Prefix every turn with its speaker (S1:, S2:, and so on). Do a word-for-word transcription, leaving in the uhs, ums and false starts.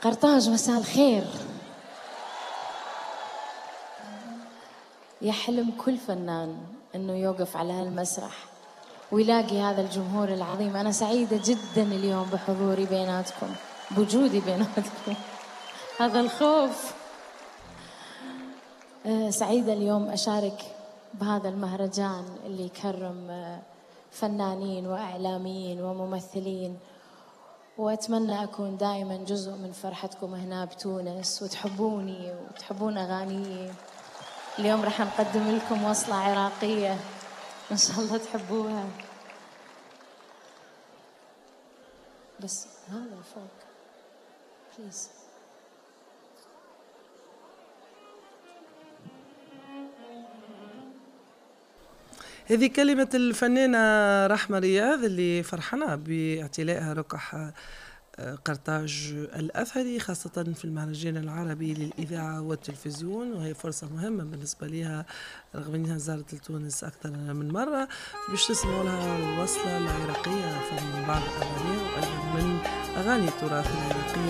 S1: قرطاج مساء الخير. يحلم كل فنان أنه يوقف على هالمسرح ويلاقي هذا الجمهور العظيم. أنا سعيدة جدا اليوم بحضوري بيناتكم، بوجودي بيناتكم. هذا الخوف. سعيدة اليوم أشارك بهذا المهرجان اللي يكرم فنانين وإعلاميين وممثلين، وأتمنى أكون دائما جزء من فرحتكم هنا بتونس، وتحبوني وتحبون أغانيي. اليوم راح نقدم لكم وصلة عراقية إن شاء الله تحبوها. بس هذا فوق بليز.
S2: هذه كلمة الفنانة رحمة رياض اللي فرحنا باعتلائها ركح قرطاج الأثري، خاصة في المهرجان العربي للإذاعة والتلفزيون، وهي فرصة مهمة بالنسبة لها رغم أنها زارت لتونس أكثر من مرة باش تسمعوا لها الوصلة العراقية من بعض أغانيها وأيضا من أغاني التراث العراقي.